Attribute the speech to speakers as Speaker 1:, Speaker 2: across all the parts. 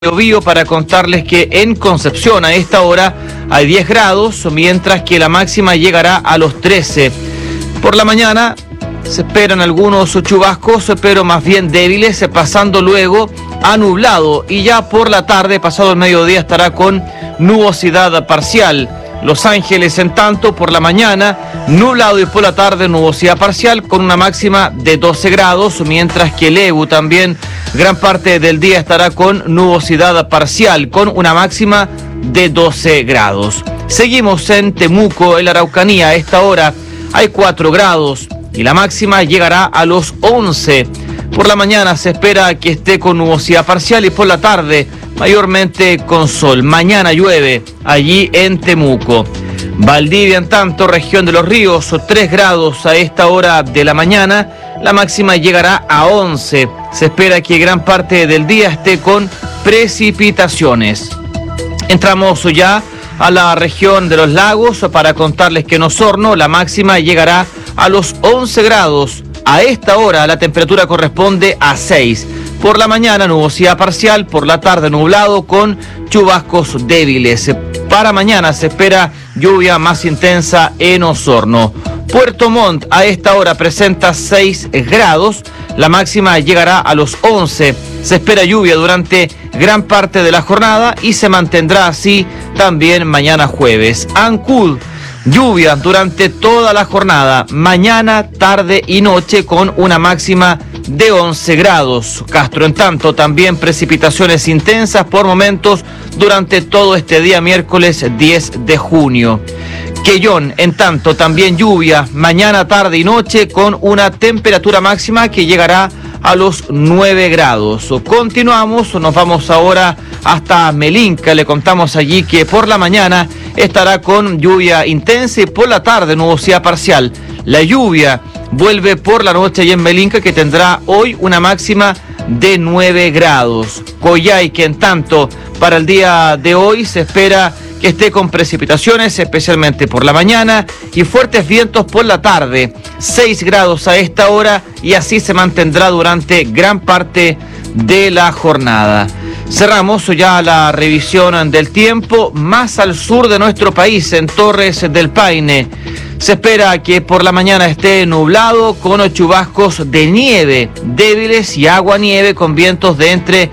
Speaker 1: Biobío para contarles que en Concepción a esta hora hay 10 grados, mientras que la máxima llegará a los 13. Por la mañana se esperan algunos chubascos, pero más bien débiles, pasando luego a nublado. Y ya por la tarde, pasado el mediodía, estará con nubosidad parcial. Los Ángeles, en tanto, por la mañana, nublado, y por la tarde, nubosidad parcial, con una máxima de 12 grados, mientras que Lebu también, gran parte del día estará con nubosidad parcial, con una máxima de 12 grados. Seguimos en Temuco, en la Araucanía. A esta hora hay 4 grados y la máxima llegará a los 11. Por la mañana se espera que esté con nubosidad parcial y por la tarde mayormente con sol. Mañana llueve allí en Temuco. Valdivia, en tanto, región de los ríos, 3 grados a esta hora de la mañana. La máxima llegará a 11. Se espera que gran parte del día esté con precipitaciones. Entramos ya a la región de los lagos para contarles que en Osorno la máxima llegará a los 11 grados. A esta hora la temperatura corresponde a 6. Por la mañana nubosidad parcial, por la tarde nublado con chubascos débiles. Para mañana se espera lluvia más intensa en Osorno. Puerto Montt a esta hora presenta 6 grados, la máxima llegará a los 11. Se espera lluvia durante gran parte de la jornada y se mantendrá así también mañana jueves. Ancud, lluvia durante toda la jornada, mañana, tarde y noche con una máxima de 11 grados. Castro, en tanto, también precipitaciones intensas por momentos durante todo este día miércoles 10 de junio. Quellón, en tanto, también lluvia mañana, tarde y noche con una temperatura máxima que llegará a los 9 grados. Continuamos, nos vamos ahora hasta Melinca. Le contamos allí que por la mañana estará con lluvia intensa y por la tarde nubosidad parcial. La lluvia vuelve por la noche allí en Melinca, que tendrá hoy una máxima de 9 grados. Coyhaique, en tanto, para el día de hoy se espera que esté con precipitaciones, especialmente por la mañana, y fuertes vientos por la tarde. 6 grados a esta hora y así se mantendrá durante gran parte de la jornada. Cerramos ya la revisión del tiempo. Más al sur de nuestro país, en Torres del Paine, se espera que por la mañana esté nublado con chubascos de nieve débiles y agua-nieve con vientos de entre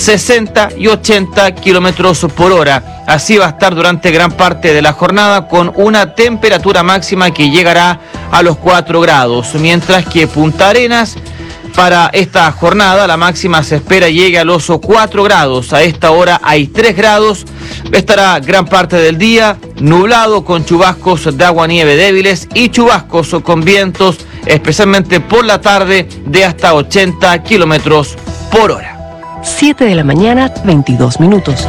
Speaker 1: 60 y 80 kilómetros por hora. Así va a estar durante gran parte de la jornada con una temperatura máxima que llegará a los 4 grados, mientras que Punta Arenas, para esta jornada, la máxima se espera llegue a los 4 grados. A esta hora hay 3 grados. Estará gran parte del día nublado con chubascos de agua-nieve débiles y chubascos con vientos, especialmente por la tarde, de hasta 80 kilómetros por hora.
Speaker 2: 7 de la mañana, 22 minutos.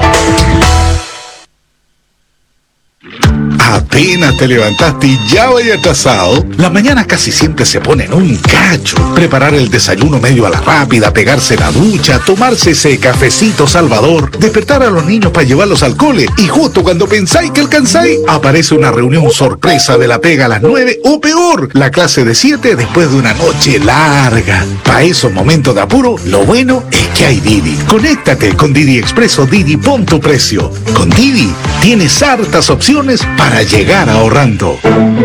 Speaker 3: Apenas te levantaste y ya vaya atrasado. Las mañanas casi siempre se ponen un cacho. Preparar el desayuno medio a la rápida, pegarse la ducha, tomarse ese cafecito Salvador, despertar a los niños para llevarlos al cole, y justo cuando pensáis que alcanzáis, aparece una reunión sorpresa de la pega a las 9, o peor, la clase de 7 después de una noche larga. Para esos momentos de apuro, lo bueno es que hay Didi. Conéctate con Didi Express o Didi Pon tu Precio. Con Didi tienes hartas opciones para llegar ahorrando.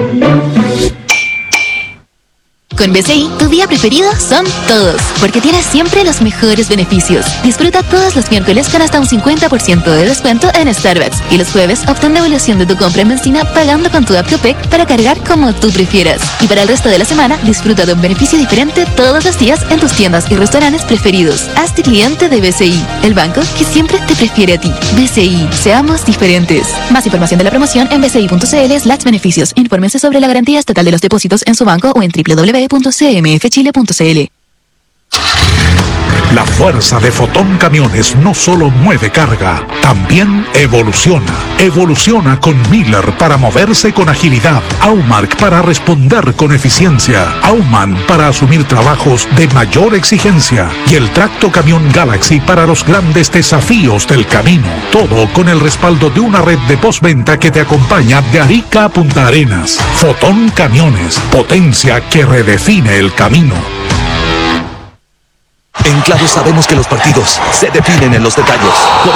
Speaker 4: Con BCI, tu día preferido son todos, porque tienes siempre los mejores beneficios. Disfruta todos los miércoles con hasta un 50% de descuento en Starbucks, y los jueves obtén devolución de tu compra en benzina pagando con tu app Copec para cargar como tú prefieras. Y para el resto de la semana, disfruta de un beneficio diferente todos los días en tus tiendas y restaurantes preferidos. Hazte cliente de BCI, el banco que siempre te prefiere a ti. BCI, seamos diferentes. Más información de la promoción en bci.cl/beneficios. Infórmense sobre la garantía estatal de los depósitos en su banco o en www.cmfchile.cl.
Speaker 3: La fuerza de Fotón Camiones no solo mueve carga, también evoluciona. Evoluciona con Miller para moverse con agilidad, Aumark para responder con eficiencia, Aumann para asumir trabajos de mayor exigencia y el Tracto Camión Galaxy para los grandes desafíos del camino. Todo con el respaldo de una red de postventa que te acompaña de Arica a Punta Arenas. Fotón Camiones, potencia que redefine el camino.
Speaker 5: En Claro sabemos que los partidos se definen en los detalles. Por